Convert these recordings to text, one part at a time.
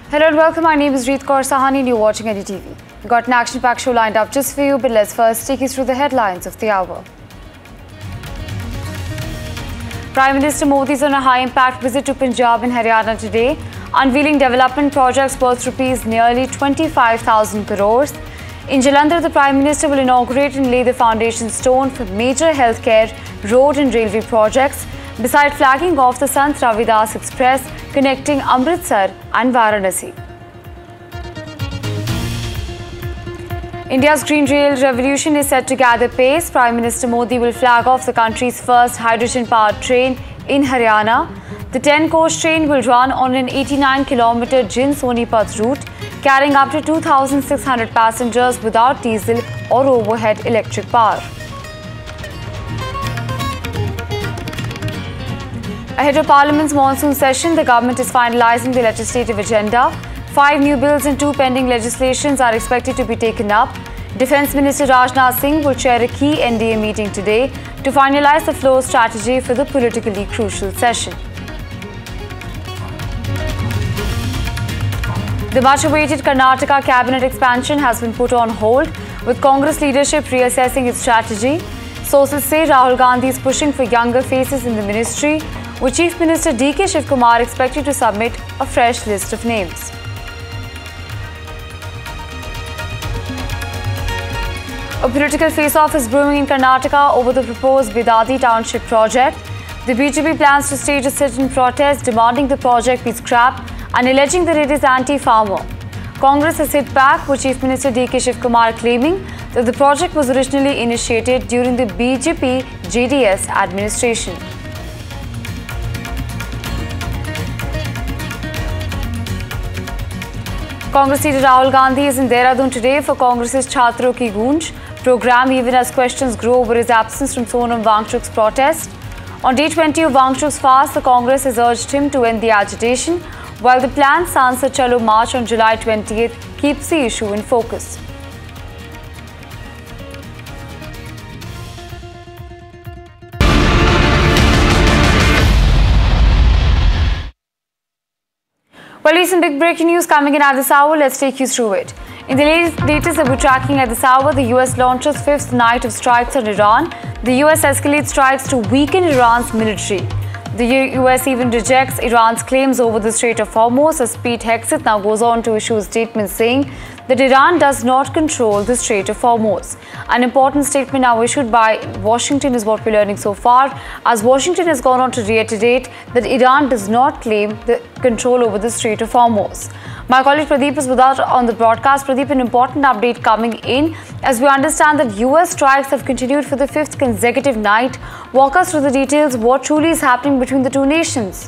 Hello and welcome. My name is Reet Kaur Sahani and you're watching NDTV. We've got an action-packed show lined up just for you, but let's first take you through the headlines of the hour. Prime Minister Modi is on a high-impact visit to Punjab and Haryana today, unveiling development projects worth nearly 25,000 crores. In Jalandhar, the Prime Minister will inaugurate and lay the foundation stone for major healthcare, road and railway projects, beside flagging off the Sant Ravidas Express connecting Amritsar and Varanasi. India's green rail revolution is set to gather pace. Prime Minister Modi will flag off the country's first hydrogen-powered train in Haryana. The 10-coach train will run on an 89-kilometer Jind-Sonipat route, carrying up to 2,600 passengers without diesel or overhead electric power. Ahead of Parliament's monsoon session, the government is finalising the legislative agenda. 5 new bills and 2 pending legislations are expected to be taken up. Defence Minister Rajnath Singh will chair a key NDA meeting today to finalise the flow strategy for the politically crucial session. The much-awaited Karnataka cabinet expansion has been put on hold, with Congress leadership reassessing its strategy. Sources say Rahul Gandhi is pushing for younger faces in the ministry, with Chief Minister D.K. Shivkumar expected to submit a fresh list of names. A political face-off is brewing in Karnataka over the proposed Bidadi Township project. The BJP plans to stage a sit-in protest demanding the project be scrapped and alleging that it is anti-farmer. Congress has hit back, with Chief Minister D.K. Shivkumar claiming that the project was originally initiated during the BJP-JDS administration. Congress leader Rahul Gandhi is in Dehradun today for Congress's Chhatron Ki Goonj program, even as questions grow over his absence from Sonam Wangchuk's protest. On day 20 of Wangchuk's fast, the Congress has urged him to end the agitation, while the planned Sansad Chalo March on July 20th keeps the issue in focus. Well, recent big breaking news coming in at this hour. Let's take you through it. In the latest that we're tracking at this hour, the US launches 5th night of strikes on Iran. The US escalates strikes to weaken Iran's military. The US even rejects Iran's claims over the Strait of Hormuz, as Pete Hegseth now goes on to issue a statement saying that Iran does not control the Strait of Hormuz. An important statement now issued by Washington is what we're learning so far, as Washington has gone on to reiterate that Iran does not claim the control over the Strait of Hormuz. My colleague Pradeep is with us on the broadcast. Pradeep, an important update coming in as we understand that US strikes have continued for the 5th consecutive night. Walk us through the details. What truly is happening between the two nations?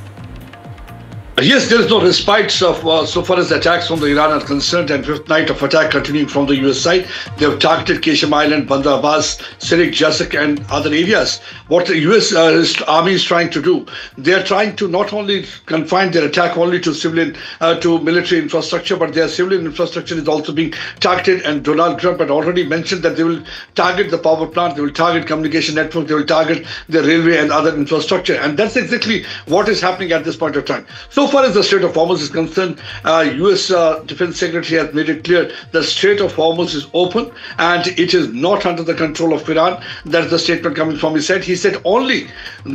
Yes, there is no respite so far as the attacks from the Iran are concerned, and 5th night of attack continuing from the US side. They have targeted Keshem Island, Bandar Abbas, Sirik, Jasik and other areas. What the US army is trying to do, they are trying to not only confine their attack only to civilian, to military infrastructure, but their civilian infrastructure is also being targeted. And Donald Trump had already mentioned that they will target the power plant, they will target communication network, they will target the railway and other infrastructure. And that's exactly what is happening at this point of time. So far as the Strait of Hormuz is concerned, US Defense Secretary has made it clear that Strait of Hormuz is open and it is not under the control of Iran. That's the statement coming from his side. He said only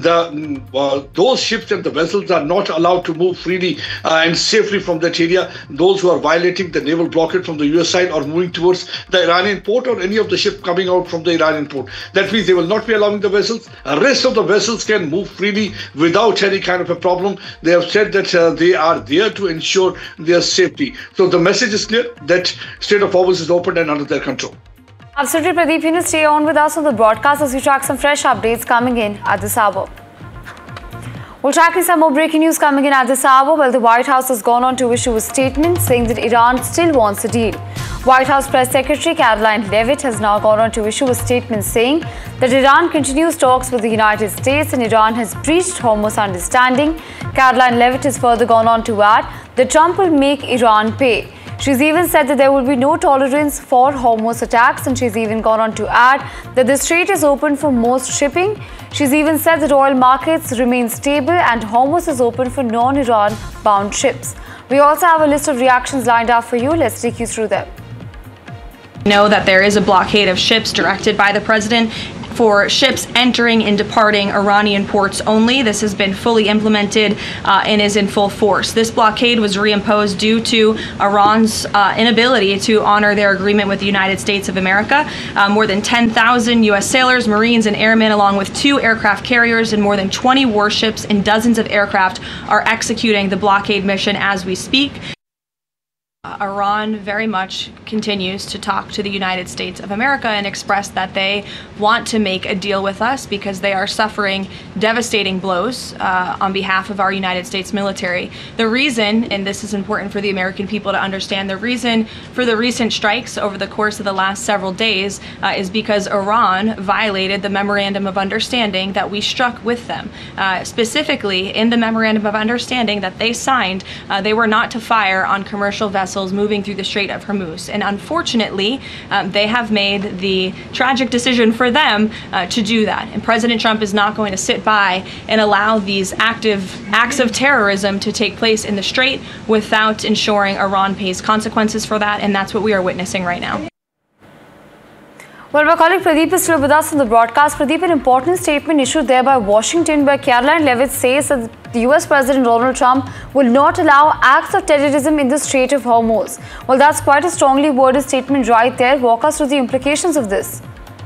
those ships and the vessels are not allowed to move freely and safely from that area. Those who are violating the naval blockade from the US side or moving towards the Iranian port, or any of the ships coming out from the Iranian port. That means they will not be allowing the vessels. The rest of the vessels can move freely without any kind of a problem. They have said that they are there to ensure their safety. So the message is clear that Strait of Hormuz is open and under their control. Absolutely, Pradeep. You stay on with us on the broadcast as we track some fresh updates coming in at this hour. We're tracking some more breaking news coming in at this hour. Well, the White House has gone on to issue a statement saying that Iran still wants a deal. White House Press Secretary Karoline Leavitt has now gone on to issue a statement saying that Iran continues talks with the United States and Iran has breached Hormuz understanding. Karoline Leavitt has further gone on to add that Trump will make Iran pay. She's even said that there will be no tolerance for Hormuz attacks, and she's even gone on to add that the strait is open for most shipping. She's even said that oil markets remain stable and Hormuz is open for non-Iran bound ships. We also have a list of reactions lined up for you. Let's take you through them. Know that there is a blockade of ships directed by the president for ships entering and departing Iranian ports only. This has been fully implemented and is in full force. This blockade was reimposed due to Iran's inability to honor their agreement with the United States of America. More than 10,000 U.S. sailors, Marines, and airmen, along with 2 aircraft carriers and more than 20 warships and dozens of aircraft, are executing the blockade mission as we speak. Iran very much continues to talk to the United States of America and express that they want to make a deal with us because they are suffering devastating blows on behalf of our United States military. The reason, and this is important for the American people to understand, the reason for the recent strikes over the course of the last several days is because Iran violated the Memorandum of Understanding that we struck with them. Specifically, in the Memorandum of Understanding that they signed, they were not to fire on commercial vessels moving through the Strait of Hormuz. And unfortunately, they have made the tragic decision for them to do that. And President Trump is not going to sit by and allow these active acts of terrorism to take place in the Strait without ensuring Iran pays consequences for that. And that's what we are witnessing right now. Well, my colleague Pradeep is still with us on the broadcast. Pradeep, an important statement issued there by Washington, where Caroline Leavitt says that the US President Donald Trump will not allow acts of terrorism in the Strait of Hormuz. Well, that's quite a strongly worded statement right there. Walk us through the implications of this.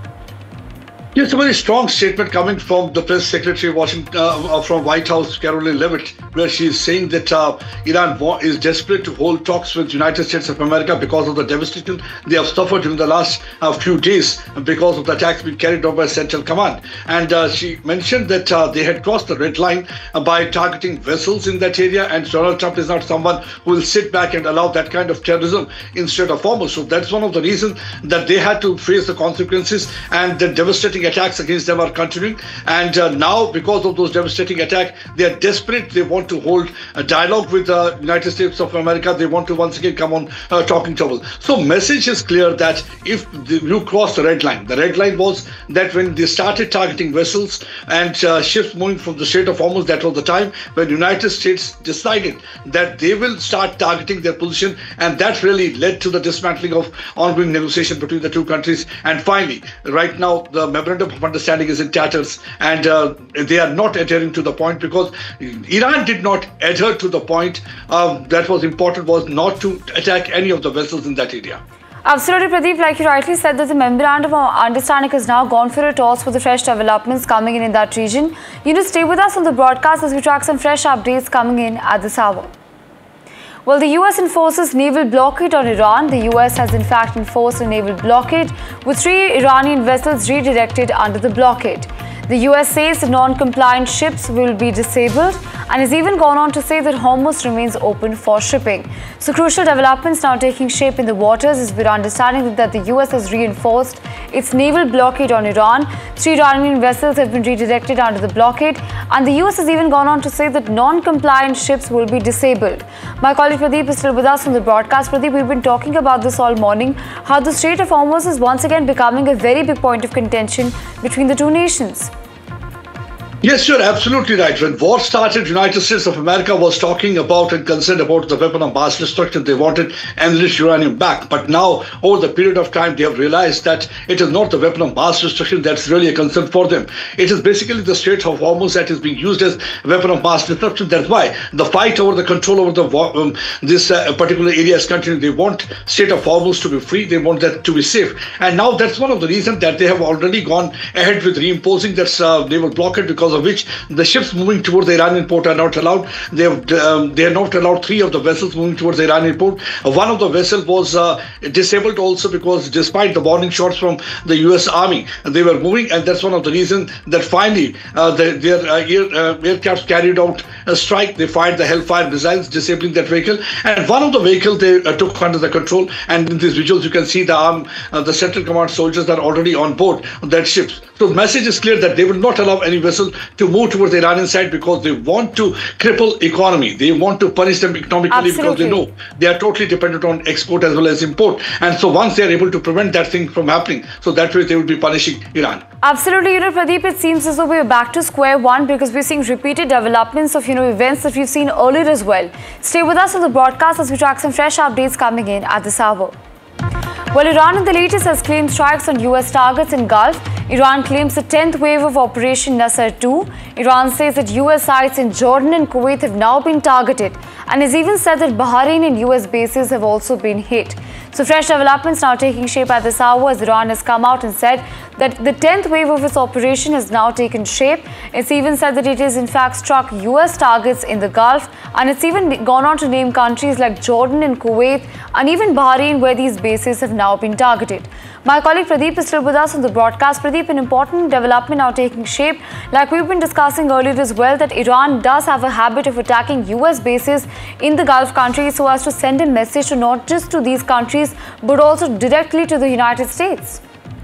Yes, a very strong statement coming from the press secretary from White House, Caroline Leavitt, where she is saying that Iran is desperate to hold talks with the United States of America because of the devastation they have suffered during the last few days because of the attacks being carried out by Central Command. And she mentioned that they had crossed the red line by targeting vessels in that area, and Donald Trump is not someone who will sit back and allow that kind of terrorism in Strait of Hormuz. So that's one of the reasons that they had to face the consequences, and the devastating attacks against them are continuing. And now, because of those devastating attacks, they are desperate. They want to hold a dialogue with the United States of America. They want to once again come on talking table. So message is clear that if you cross the red line was that when they started targeting vessels and ships moving from the Strait of Hormuz, that was the time when the United States decided that they will start targeting their position, and that really led to the dismantling of ongoing negotiation between the two countries. And finally, right now, the Memorandum of Understanding is in tatters, and they are not adhering to the point, because Iran did not adhere to the point that was important, was not to attack any of the vessels in that area. Absolutely, Pradeep. Like you rightly said, that the Memorandum of Understanding has now gone for a toss with the fresh developments coming in that region. You stay with us on the broadcast as we track some fresh updates coming in at this hour. Well, the US enforces naval blockade on Iran. The US has in fact enforced a naval blockade with 3 Iranian vessels redirected under the blockade. The US says the non-compliant ships will be disabled and has even gone on to say that Hormuz remains open for shipping. So crucial developments now taking shape in the waters as we're understanding that the US has reinforced its naval blockade on Iran. 3 Iranian vessels have been redirected under the blockade, and the US has even gone on to say that non-compliant ships will be disabled. My colleague Pradeep is still with us on the broadcast. Pradeep, we've been talking about this all morning, how the Strait of Hormuz is once again becoming a very big point of contention between the two nations. Yes, you're absolutely right. When war started, the United States of America was talking about and concerned about the weapon of mass destruction. They wanted enriched uranium back. But now, over the period of time, they have realized that it is not the weapon of mass destruction that's really a concern for them. It is basically the Strait of Hormuz that is being used as a weapon of mass destruction. That's why the fight over the control over the this particular area is continuing. They want Strait of Hormuz to be free. They want that to be safe. And now that's one of the reasons that they have already gone ahead with reimposing that naval blockade, because of which the ships moving towards the Iranian port are not allowed. They are not allowed 3 of the vessels moving towards the Iranian port. One of the vessels was disabled also, because despite the warning shots from the US Army, they were moving, and that's one of the reasons that finally their aircraft carried out a strike. They fired the Hellfire missiles, disabling that vehicle, and one of the vehicles they took under the control. And in these visuals, you can see the Central Command soldiers are already on board that ships. So the message is clear that they will not allow any vessel to move towards the Iranian side because they want to cripple economy. They want to punish them economically because they know they are totally dependent on export as well as import. And so once they are able to prevent that thing from happening, so that way they will be punishing Iran. Absolutely, Pradeep, it seems as though we're back to square one because we're seeing repeated developments of, events that we've seen earlier as well. Stay with us on the broadcast as we track some fresh updates coming in at this hour. Well, Iran in the latest has claimed strikes on US targets in Gulf. Iran claims the 10th wave of Operation Nasser 2. Iran says that US sites in Jordan and Kuwait have now been targeted and has even said that Bahrain and US bases have also been hit. So fresh developments now taking shape at this hour as Iran has come out and said that the 10th wave of its operation has now taken shape. It's even said that it has in fact struck US targets in the Gulf, and it's even gone on to name countries like Jordan and Kuwait and even Bahrain where these bases have now been targeted. My colleague Pradeep is still with us on the broadcast. Pradeep, an important development now taking shape, like we've been discussing earlier as well, that Iran does have a habit of attacking US bases in the Gulf countries so as to send a message to not just to these countries but also directly to the United States.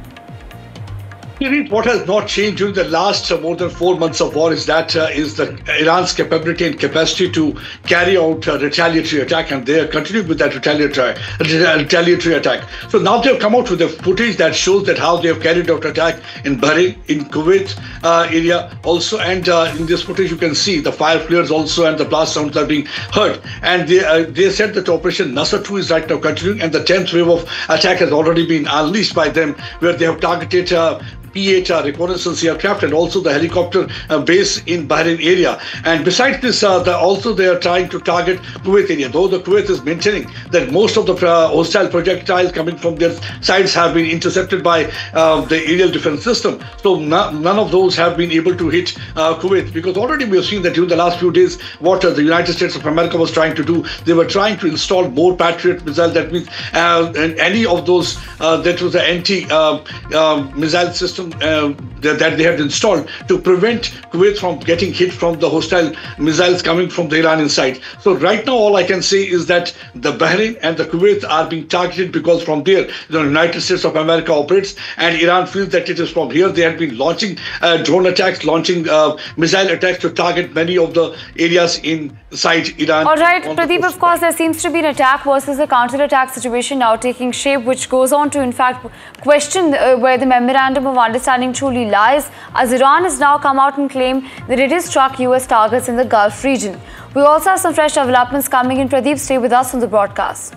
What has not changed during the last more than 4 months of war is Iran's capability and capacity to carry out a retaliatory attack, and they are continuing with that retaliatory attack. So now they have come out with the footage that shows that how they have carried out attack in Bahrain, in Kuwait area also, and in this footage you can see the fire flares also and the blast sounds are being heard. And they said that Operation Nasser 2 is right now continuing, and the 10th wave of attack has already been unleashed by them, where they have targeted P-8 reconnaissance aircraft and also the helicopter base in Bahrain area. And besides this, also they are trying to target Kuwait area, though the Kuwait is maintaining that most of the hostile projectiles coming from their sides have been intercepted by the aerial defense system. So none of those have been able to hit Kuwait, because already we have seen that during the last few days what the United States of America was trying to do, they were trying to install more Patriot missiles. That means any of those that was the anti-missile system that they had installed to prevent Kuwait from getting hit from the hostile missiles coming from the Iranian side. So right now all I can say is that the Bahrain and the Kuwait are being targeted because from there the United States of America operates, and Iran feels that it is from here they have been launching drone attacks, launching missile attacks to target many of the areas inside Iran. All right, Pradeep, of course there seems to be an attack versus a counter-attack situation now taking shape, which goes on to in fact question where the memorandum of understanding truly lies, as Iran has now come out and claimed that it has struck US targets in the Gulf region. We also have some fresh developments coming in. Pradeep, stay with us on the broadcast.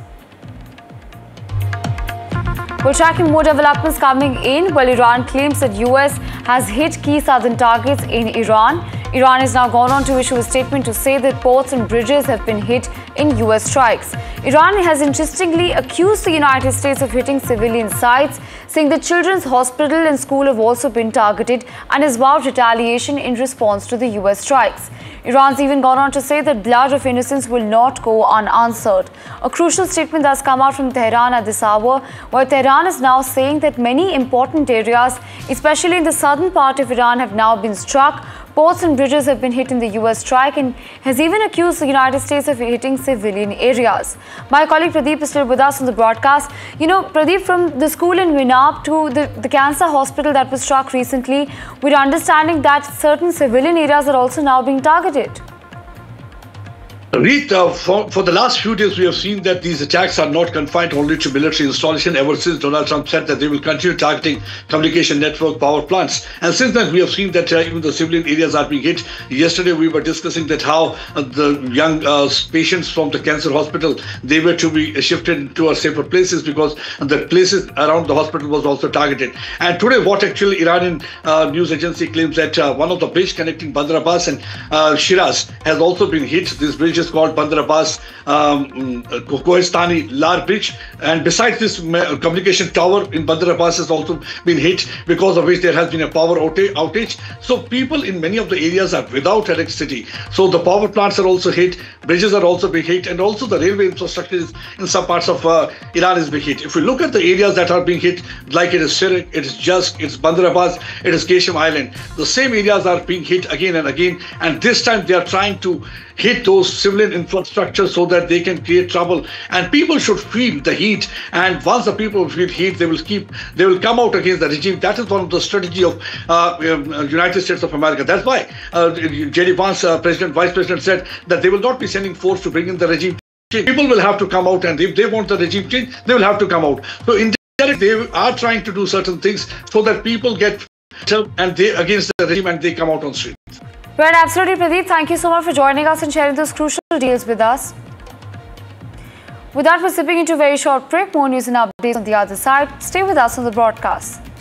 We're tracking more developments coming in. Well, Iran claims that US has hit key southern targets in Iran. Iran has now gone on to issue a statement to say that ports and bridges have been hit in US strikes. Iran has interestingly accused the United States of hitting civilian sites, saying that children's hospital and school have also been targeted, and has vowed retaliation in response to the US strikes. Iran's even gone on to say that blood of innocents will not go unanswered. A crucial statement has come out from Tehran at this hour, where Tehran is now saying that many important areas, especially in the southern part of Iran, have now been struck. Ports and bridges have been hit in the US strike, and has even accused the United States of hitting civilian areas. My colleague Pradeep is still with us on the broadcast. Pradeep, from the school in Winab to the cancer hospital that was struck recently, we're understanding that certain civilian areas are also now being targeted. Reet, for the last few days, we have seen that these attacks are not confined only to military installation ever since Donald Trump said that they will continue targeting communication network power plants. And since then, we have seen that even the civilian areas are being hit. Yesterday, we were discussing that how the young patients from the cancer hospital, they were to be shifted to safer places because the places around the hospital was also targeted. And today, what actually Iranian news agency claims that one of the bridge connecting Bandar Abbas and Shiraz has also been hit. This bridge is called Bandar Abbas Kohistani Lar Bridge, and besides this, communication tower in Bandar Abbas has also been hit, because of which there has been a power outage. So people in many of the areas are without electricity. So the power plants are also hit, bridges are also being hit, and also the railway infrastructure is in some parts of Iran is being hit. If we look at the areas that are being hit, like it is Sirik, it is Jask, it's Bandar Abbas, it is Keshem Island, the same areas are being hit again and again, and this time they are trying to hit those civil civilian infrastructure so that they can create trouble. And people should feel the heat. And once the people feel heat, they will come out against the regime. That is one of the strategy of United States of America. That's why J.D. Vance, Vice President, said that they will not be sending force to bring in the regime. People will have to come out, and if they want the regime change, they will have to come out. So indirectly, they are trying to do certain things so that people get and they against the regime and they come out on street. Right, absolutely, Pradeep. Thank you so much for joining us and sharing those crucial details with us. With that, we're sipping into a very short break. More news and updates on the other side. Stay with us on the broadcast.